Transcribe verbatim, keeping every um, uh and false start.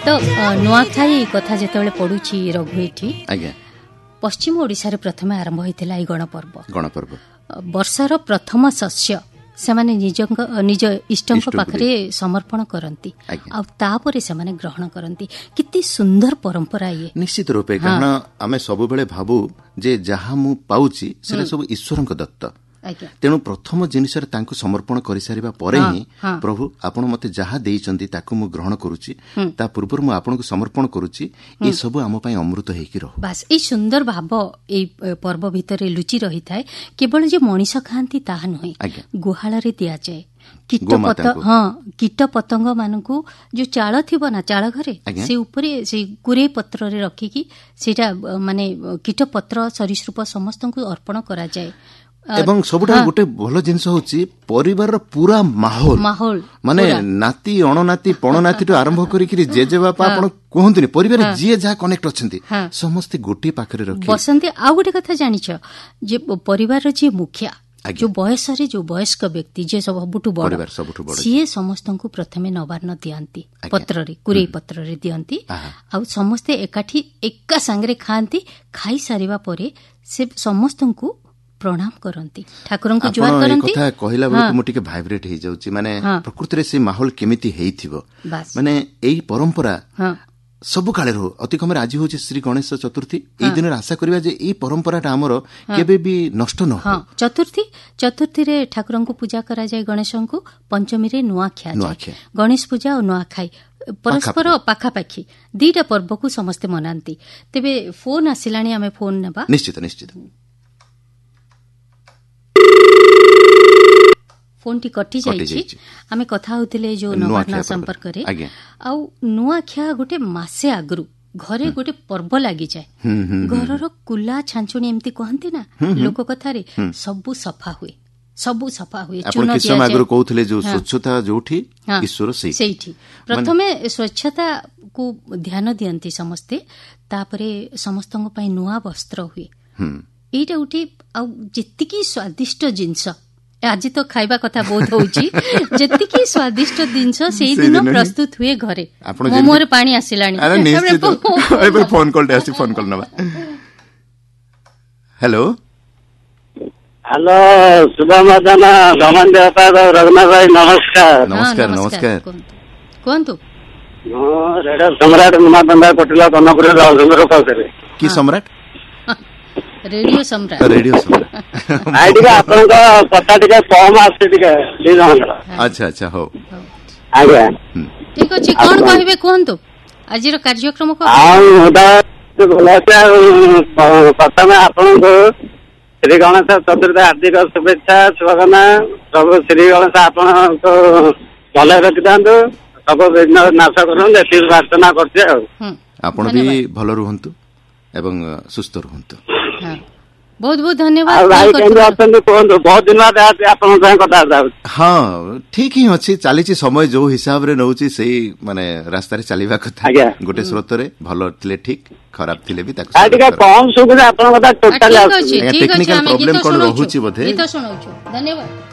तो नुआखाई कथा जिते पड़ुची रघु एठी पश्चिम ओडिशा रे प्रथम आरंभ होइतिला ई गणपर्व गणपर्व वर्षर प्रथम शस्य से माने निज निज इष्टଙ୍କ पाखरे समर्पण करती आ तापरे से माने ग्रहण करती कितनी सुंदर परंपरा ये निश्चित रूपे कारण आमे सब बेले भाबू जे जहा मु पाउची सेटा सब ईश्वरଙ୍କ दत्त तेणु प्रथम जिनिस समर्पण कर सारिबा परे ही प्रभु आपण मते जहा देइचंती ताकू मु ग्रहण करूची ता पूर्व मु आपण को समर्पण करूची ए सब आम पई अमृत हेकी रहो बस ए सुंदर भाव ए पर्व भितरे लुचि रही थाए केवल जे मनीष खांती ताहा नहे गुहाल रे दिया जाए कीट पत हाँ कीट पतंग मानकू जो चाल थिबो ना चाल घरे से ऊपर से कुरे पत्र रे रखिकी सेटा माने कीट पत्र सरीसृप समस्त को अर्पण करा जाए एवं सबुठा गोटे भल जिनस होची परिवार पूरा माहौल माहौल माने नाती अणनाती पणनाती तो आरंभ करी जे जे बापा आपण कहंतनी परिवार जे जा कनेक्ट अछंती समस्त गोटे पाखरे रखी बसंती आ गोटे कथा जानिछ जे परिवार जे मुखिया जो बयस रे जो वयस्क व्यक्ति जे सबुठु बड़ सीए समस्त को प्रथमे नवान्न दियंती पत्र रे कुरे पत्र रे दियंती आ समस्ते एकाठी एका संगरे खांती खाई सारिबा परे से समस्त को प्रणाम करती ठाकुर को जुआर करती कथा कहला बेलू मुझे भाइब्रेट हो जाउची माने प्रकृति रे से माहौल केमिति हेइथिबो माने एई परंपरा सब काले रो अति कम आज होची श्री गणेश चतुर्थी एई दिन आशा करबा जे एई परंपराटा हमर केबे भी नष्ट न हो चतुर्थी चतुर्थी रे ठाकुर को पूजा करा जाय गणेश को पंचमी रे नुआ खिया जाय गणेश पूजा और नुआ खाई परस्पर पाखापाखी दीटा पर्व को समस्ते मनांती तेबे फोन आसिलानी आमे फोन नेबा निश्चित निश्चित फोन टी कटि जाइछि आमे कथा होतिले जो नवान्न संपर्क रे आ नुआखिया गोटे मासे आगरु घरे गोटे पर्व लागि जाय घरर कुला छांचुणी एम्ति कहंती ना लोक कथा रे सबु सफा हुए सबु सफा हुए चुना दिया जाय आगरु कहउथिले जो स्वच्छता जोठी ईश्वर सेही सेठी प्रथमे स्वच्छता को ध्यान दियंती समस्ते तापरे समस्तଙ୍କ पई नुआ वस्त्र हुए एटा उठी आ जेतिकी स्वादिष्ट जिंस आज तो खाइबा कथा बहुत होउची जेतिकी स्वादिष्ट जिंस सेही दिन प्रस्तुत हुए घरे मोमोर पानी आसिलानी एबे फोन कॉल आसी फोन कॉल नबा हेलो हेलो सुबह मदन गमन देवता रघुनाथ भाई नमस्कार नमस्कार नमस्कार कोनतो ओ रेडियो सम्राट मातंदा कोटिला कनपुर राजचंद्र कहते की सम्राट रेडियो सम्राट रेडियो सम्राट आईडी का आपन का पता टिके कम आसे टिके ले जान अच्छा अच्छा हो आगे ठीक अछि कोन कहबे कोनतो आजिर कार्यक्रम को आ होदा बोला से पता में आपन को श्री गणेश चतुर्थी हार्दिक शुभेच्छा शुभकामना सब श्री गणेश आपन को भले रखितांतु सब विघ्न नाश करन एति प्रार्थना करते आपन भी भलो रहंतु एवं सुस्थ रहंतु बहुत बहुत धन्यवाद बहुत दिन बाद हाँ ठीक ही अच्छी चली समय जो हिसाब रे नउची सही माने रास्ता रे चलीबा कथा गोटे स्रोत रे भलो थिले ठीक खराब थिले भी ताको आटिका कम सुविधा आपन कथा टोटली टेक्निकल प्रॉब्लम कोन रहूची बोधे गीत सुनाउछु धन्यवाद।